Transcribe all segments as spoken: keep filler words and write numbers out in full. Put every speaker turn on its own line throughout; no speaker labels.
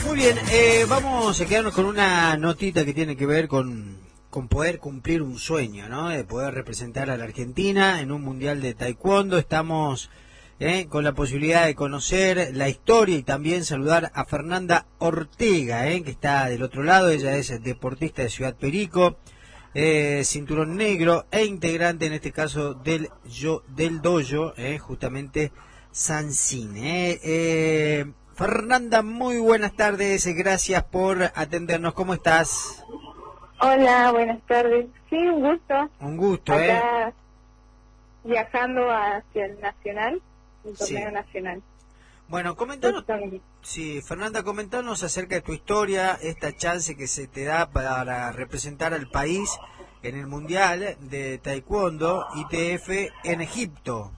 Muy bien, eh, vamos a quedarnos con una notita que tiene que ver con, con poder cumplir un sueño, ¿no? De poder representar a la Argentina en un mundial de taekwondo. Estamos eh, con la posibilidad de conocer la historia y también saludar a Fernanda Ortega, eh, que está del otro lado. Ella es deportista de Ciudad Perico, eh, cinturón negro e integrante en este caso del, yo, del dojo, eh, justamente Sansine. Eh, eh, Fernanda, muy buenas tardes, gracias por atendernos, ¿cómo estás?
Hola, buenas tardes. Sí, un gusto.
Un gusto,
Acá
¿eh?
viajando hacia el Nacional, el torneo
Sí.
nacional.
Bueno, comentanos,
Justamente.
sí, Fernanda, comentanos acerca de tu historia, esta chance que se te da para representar al país en el Mundial de Taekwondo I T F en Egipto.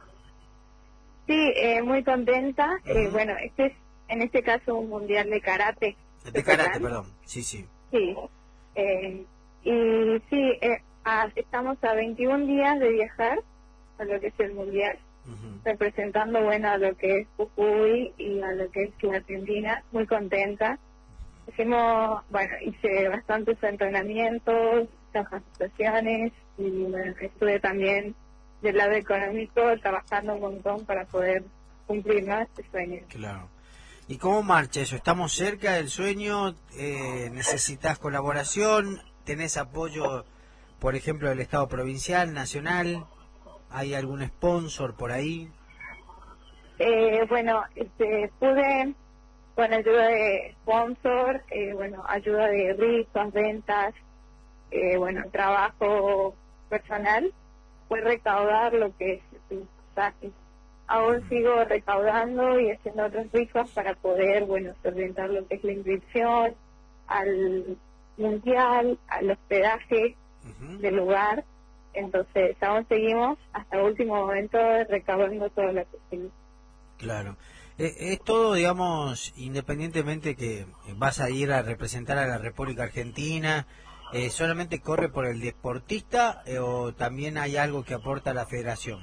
Sí, eh, muy contenta. Eh,
Uh-huh.
bueno, este es en este caso un mundial de karate.
De karate, perdón, sí, sí.
Sí. Eh, y sí, eh, ah, estamos a veintiún días de viajar a lo que es el mundial,
Uh-huh.
representando, bueno, a lo que es Jujuy y a lo que es la Argentina. Muy contenta. Hicimos, bueno, hice bastantes entrenamientos, capacitaciones y bueno, estuve también del lado económico trabajando un montón para poder cumplir, ¿no?, este sueño.
Claro. ¿Y cómo marcha eso? ¿Estamos cerca del sueño? Eh, ¿Necesitas colaboración? ¿Tenés apoyo, por ejemplo, del Estado provincial, nacional? ¿Hay algún sponsor por ahí?
Eh, bueno, este, pude, con ayuda de sponsor, eh, bueno, ayuda de rifas, ventas, eh, bueno, trabajo personal, fue recaudar lo que es el pasaje. Aún sigo recaudando y haciendo otras rifas para poder, bueno, solventar lo que es la inscripción al mundial, al hospedaje
Uh-huh.
del lugar. Entonces, aún seguimos hasta el último momento recaudando todo lo que hicimos.
Claro. Eh, es todo, digamos, independientemente que vas a ir a representar a la República Argentina, eh, ¿solamente corre por el deportista eh, o también hay algo que aporta la federación?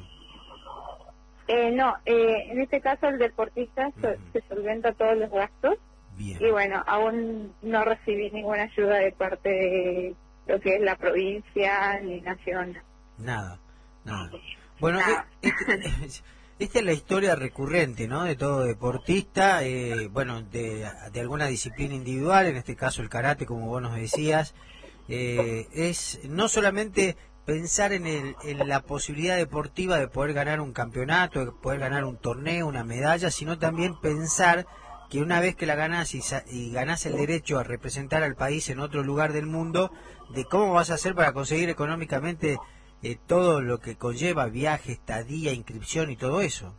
Eh, no, eh, en este caso el deportista so-
Uh-huh.
se solventa todos los gastos.
Bien.
Y bueno, aún no recibí ninguna ayuda de parte de lo que es la provincia ni nación.
Nada, nada. Bueno,
Nada.
eh, este- esta es la historia recurrente, ¿no? De todo deportista, eh, bueno, de, de alguna disciplina individual, en este caso el karate, como vos nos decías, eh, es no solamente pensar en, el, en la posibilidad deportiva de poder ganar un campeonato, de poder ganar un torneo, una medalla, sino también pensar que una vez que la ganás y, sa- y ganás el derecho a representar al país en otro lugar del mundo, de cómo vas a hacer para conseguir económicamente eh, todo lo que conlleva viaje, estadía, inscripción y todo eso.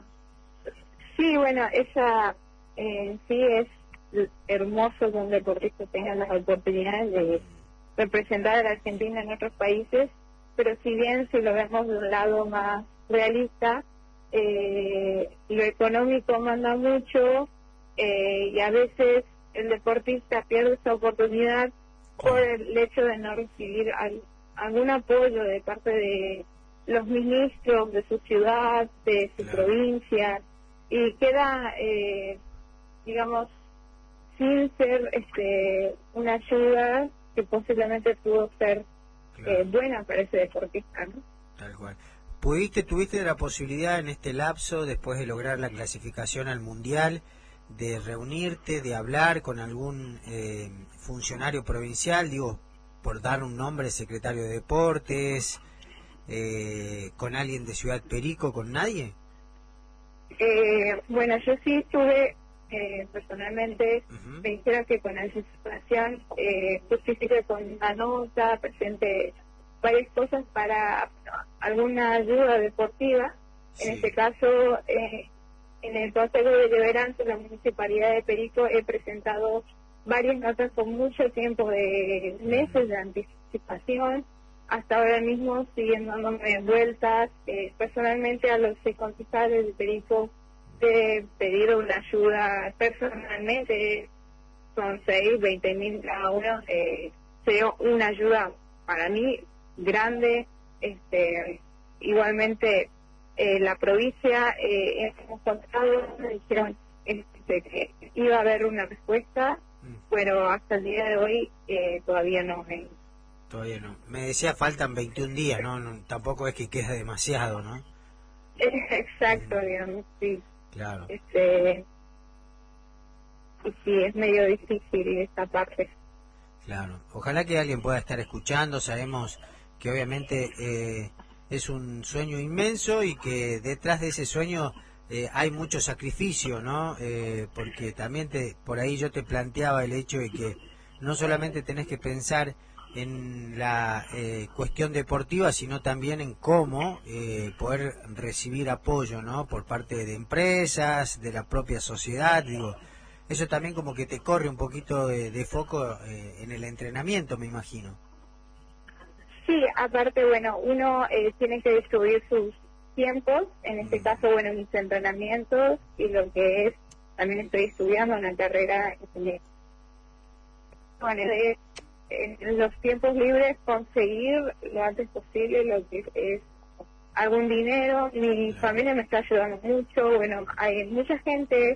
Sí, bueno, esa eh, sí es l- hermoso que un deportista tenga las oportunidades de representar a la Argentina en otros países, pero si bien si lo vemos de un lado más realista, eh, lo económico manda mucho eh, y a veces el deportista pierde esa oportunidad por el hecho de no recibir al- algún apoyo de parte de los ministros de su ciudad, de su
Claro.
provincia, y queda, eh, digamos, sin ser este una ayuda que posiblemente pudo ser
Claro.
eh, buena para ese deportista, ¿no?
Tal cual. ¿Pudiste, tuviste la posibilidad en este lapso, después de lograr la clasificación al Mundial, de reunirte, de hablar con algún eh, funcionario provincial, digo, por dar un nombre, secretario de Deportes, eh, con alguien de Ciudad Perico, con nadie?
Eh, bueno, yo sí estuve eh, personalmente,
Uh-huh.
me dijeron que con la situación eh, justifique con una nota, presente varias cosas para alguna ayuda deportiva.
Sí.
En este caso, eh, en el Consejo de Liberancia de la Municipalidad de Perico he presentado varias notas con mucho tiempo de meses de anticipación. Hasta ahora mismo siguen dándome vueltas. Eh, personalmente a los seis concejales de Perico he pedido una ayuda personalmente, son seis, veinte mil cada uno. Eh, sería una ayuda para mí grande. Este, igualmente eh, la provincia, eh, hemos contado, me dijeron este, este, que iba a haber una respuesta, mm. pero hasta el día de hoy eh, todavía no hay.
Todavía no. Me decía faltan veintiún días, ¿no? no tampoco es que quede demasiado, ¿no?
Exacto,
mm.
digamos, sí.
Claro.
Este, y sí, es medio difícil esta parte.
Claro. Ojalá que alguien pueda estar escuchando. Sabemos que obviamente eh, es un sueño inmenso y que detrás de ese sueño eh, hay mucho sacrificio, ¿no? Eh, porque también te, por ahí yo te planteaba el hecho de que no solamente tenés que pensar en la eh, cuestión deportiva, sino también en cómo eh, poder recibir apoyo, ¿no? Por parte de empresas, de la propia sociedad, digo, eso también como que te corre un poquito de, de foco eh, en el entrenamiento, me imagino.
Sí, aparte, bueno, uno eh, tiene que distribuir sus tiempos, en este mm. caso, bueno, mis entrenamientos y lo que es, también estoy estudiando una carrera de, bueno, de en los tiempos libres conseguir lo antes posible lo que es algún dinero. Mi claro. familia me está ayudando mucho, bueno, hay mucha gente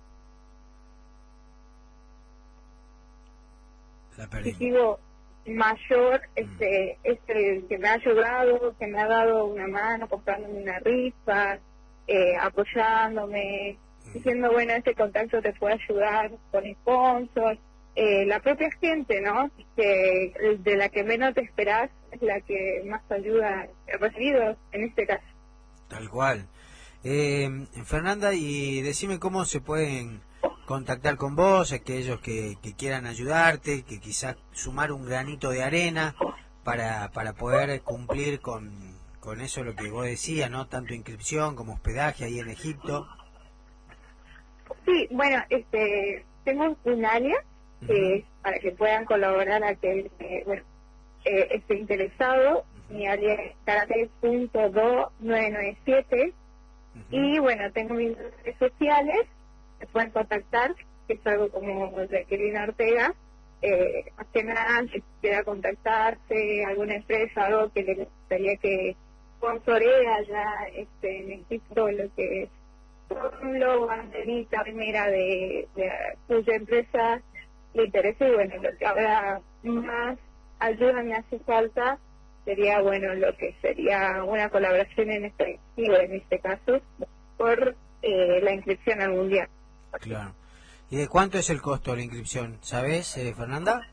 positivo mayor, este, mm. este que me ha ayudado, que me ha dado una mano comprándome una rifa, eh, apoyándome, mm. diciendo, bueno, este contacto te puede ayudar con sponsors. Eh, la propia gente, ¿no? Que de la que menos te esperás es la que más ayuda he recibido en este caso.
Tal cual. Eh, Fernanda, y decime cómo se pueden contactar con vos, aquellos que, que quieran ayudarte, que quizás sumar un granito de arena para, para poder cumplir con, con eso lo que vos decías, ¿no? Tanto inscripción como hospedaje ahí en Egipto.
Sí, bueno, este, tengo un área que es para que puedan colaborar a que eh, bueno, eh, esté interesado. Uh-huh. Mi área es karate punto dos nueve nueve siete. Uh-huh. Y bueno, tengo mis redes sociales, me pueden contactar, que es algo como de Kelina Ortega. Eh, más que nada, si quiera contactarse, alguna empresa, algo que le gustaría que sponsoree allá este, en Egipto, lo que es un logo, banderita, primera de, de cuya empresa le interesa, y bueno, lo que ahora más ayuda me hace falta sería, bueno, lo que sería una colaboración en este, en este caso, por eh, la inscripción al mundial.
Claro. ¿Y de cuánto es el costo de la inscripción? ¿Sabes, eh, Fernanda?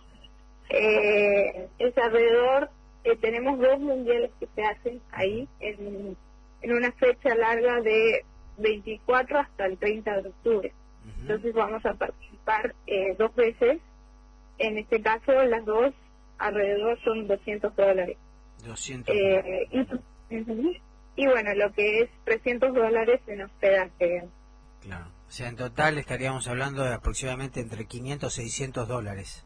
Eh, es alrededor, eh, tenemos dos mundiales que se hacen ahí, en, en una fecha larga de veinticuatro hasta el treinta de octubre. Uh-huh. Entonces vamos a participar eh, dos veces. En este caso, las dos alrededor son doscientos dólares.
doscientos.
Eh, y, uh-huh. y bueno, lo que es trescientos dólares en hospedaje.
Claro. O sea, en total estaríamos hablando de aproximadamente entre quinientos y seiscientos dólares.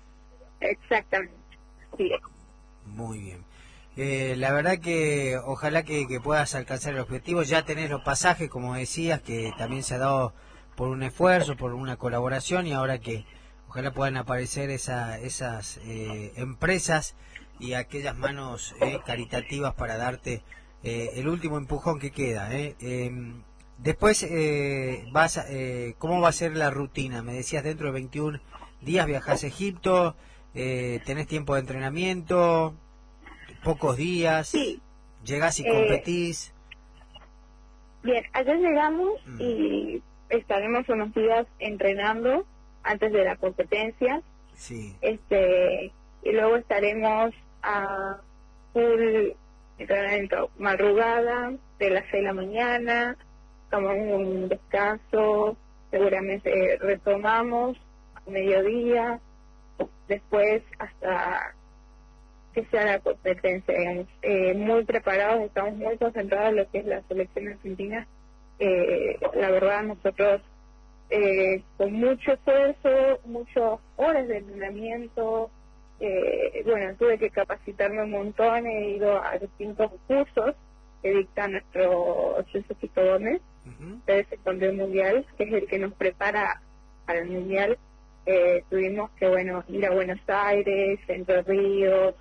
Exactamente. Sí.
Muy bien. Eh, la verdad que ojalá que, que puedas alcanzar el objetivo. Ya tenés los pasajes, como decías, que también se ha dado por un esfuerzo, por una colaboración, y ahora que ojalá puedan aparecer esa, esas eh, empresas y aquellas manos eh, caritativas para darte eh, el último empujón que queda. Eh. Eh, después, eh, vas a, eh, ¿cómo va a ser la rutina? Me decías, dentro de veintiún días viajás a Egipto, eh, tenés tiempo de entrenamiento, pocos días,
sí.
Llegás y competís.
Eh, bien, allá llegamos mm. y estaremos unos días entrenando antes de la competencia.
Sí.
Este, y luego estaremos a full entrenamiento, madrugada, de las seis de la mañana, tomamos un descanso, seguramente retomamos a mediodía, después hasta que sea la competencia, digamos. Eh, muy preparados, estamos muy concentrados en lo que es la selección argentina. Eh, la verdad, nosotros eh, con mucho esfuerzo, muchas horas de entrenamiento, eh, bueno, tuve que capacitarme un montón, he ido a distintos cursos que dicta nuestro Cecilio Gómez, uh-huh. de ese campeón mundial, que es el que nos prepara para el mundial. Eh, tuvimos que, bueno, ir a Buenos Aires, Entre Ríos,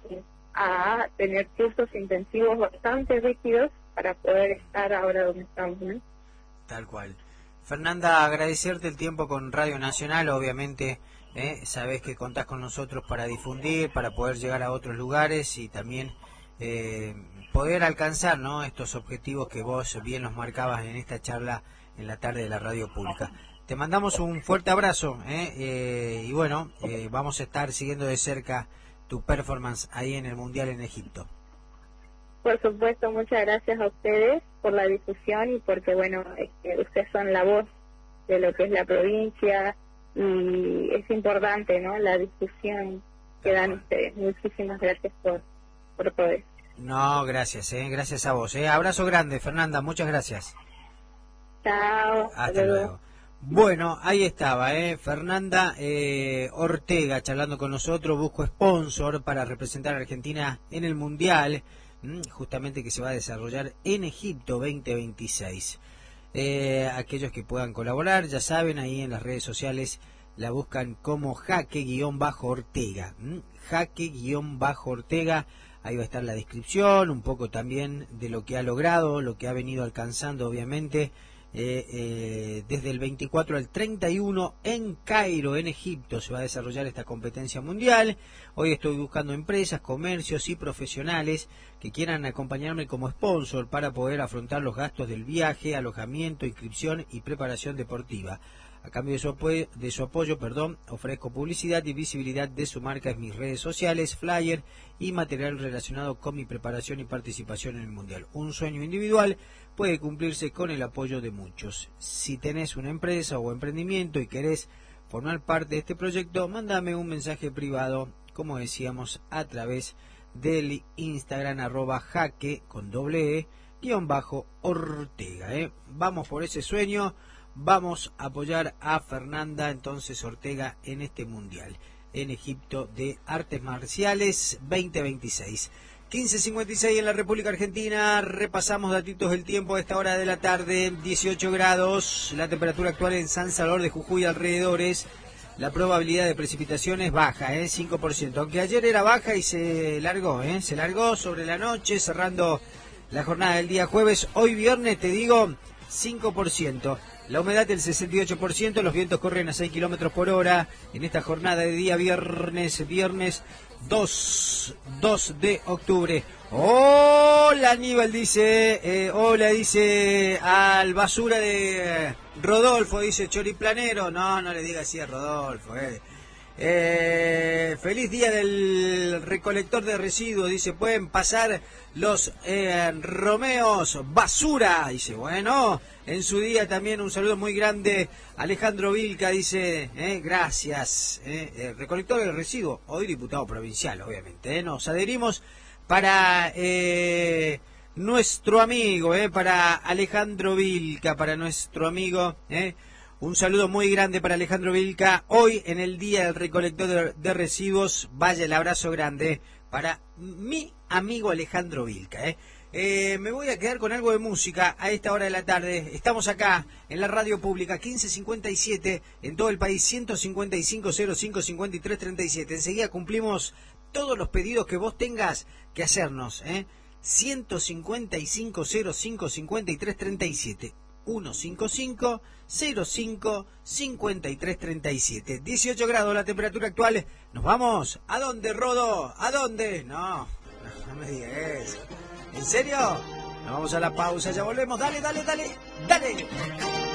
a tener cursos intensivos bastante rígidos para poder estar ahora donde estamos, ¿no?
Tal cual. Fernanda, agradecerte el tiempo con Radio Nacional, obviamente, eh, sabés que contás con nosotros para difundir, para poder llegar a otros lugares y también eh, poder alcanzar, ¿no?, estos objetivos que vos bien nos marcabas en esta charla en la tarde de la radio pública. Te mandamos un fuerte abrazo eh, eh, y bueno, eh, vamos a estar siguiendo de cerca tu performance ahí en el Mundial en Egipto.
Por supuesto, muchas gracias a ustedes por la difusión y porque, bueno, este, ustedes son la voz de lo que es la provincia y es importante, ¿no?, la difusión que dan ustedes. Muchísimas gracias por, por todo eso.
No, gracias, eh, gracias a vos. Eh. Abrazo grande, Fernanda, muchas gracias.
Chao.
Hasta luego. luego. Bueno, ahí estaba, eh, Fernanda eh, Ortega charlando con nosotros. Busco sponsor para representar a Argentina en el Mundial, justamente que se va a desarrollar en Egipto veinte veintiséis. Eh, aquellos que puedan colaborar, ya saben, ahí en las redes sociales la buscan como Jaque-Ortega. ¿Mm? Jaque-Ortega, ahí va a estar la descripción, un poco también de lo que ha logrado, lo que ha venido alcanzando, obviamente, eh, eh, desde el veinticuatro al treinta y uno en Cairo, en Egipto, se va a desarrollar esta competencia mundial. Hoy estoy buscando empresas, comercios y profesionales que quieran acompañarme como sponsor para poder afrontar los gastos del viaje, alojamiento, inscripción y preparación deportiva. A cambio de su apoyo, de su apoyo perdón, ofrezco publicidad y visibilidad de su marca en mis redes sociales, flyer y material relacionado con mi preparación y participación en el Mundial. Un sueño individual puede cumplirse con el apoyo de muchos. Si tenés una empresa o emprendimiento y querés formar parte de este proyecto, mándame un mensaje privado, como decíamos, a través del Instagram arroba jaque con doble e guión bajo Ortega. ¿eh? Vamos por ese sueño. Vamos a apoyar a Fernanda entonces Ortega en este Mundial en Egipto de Artes Marciales veinte veintiséis. quince cincuenta y seis en la República Argentina. Repasamos datitos del tiempo a esta hora de la tarde. dieciocho grados, la temperatura actual en San Salvador de Jujuy y alrededores. La probabilidad de precipitaciones baja, ¿eh? cinco por ciento. Aunque ayer era baja y se largó, ¿eh? se largó sobre la noche, cerrando la jornada del día jueves. Hoy viernes, te digo, cinco por ciento. La humedad del sesenta y ocho por ciento, los vientos corren a seis kilómetros por hora en esta jornada de día viernes, viernes dos de octubre. Hola Aníbal, dice, eh, hola, dice al basura de Rodolfo, dice Choriplanero. No, no le diga así a Rodolfo. Eh. Eh, feliz día del recolector de residuos, dice, pueden pasar los eh, Romeos basura, dice, bueno, en su día también un saludo muy grande Alejandro Vilca, dice, eh, gracias, eh, eh, recolector de residuos, hoy diputado provincial, obviamente, eh, nos adherimos para eh, nuestro amigo, eh, para Alejandro Vilca, para nuestro amigo, eh, un saludo muy grande para Alejandro Vilca. Hoy, en el Día del Recolector de, de Residuos, vaya el abrazo grande para mi amigo Alejandro Vilca. ¿eh? Eh, me voy a quedar con algo de música a esta hora de la tarde. Estamos acá en la radio pública, quince cincuenta y siete, en todo el país, ciento cincuenta y cinco, cero cinco, cincuenta y tres, treinta y siete. Enseguida cumplimos todos los pedidos que vos tengas que hacernos. ¿eh? ciento cincuenta y cinco, cero cinco, cincuenta y tres, treinta y siete. ciento cincuenta y cinco, cero cinco, cincuenta y tres, treinta y siete. dieciocho grados la temperatura actual. Nos vamos. ¿A dónde, Rodo? ¿A dónde? No, no me digas eso. ¿En serio? Nos vamos a la pausa, ya volvemos. Dale, dale, dale, dale.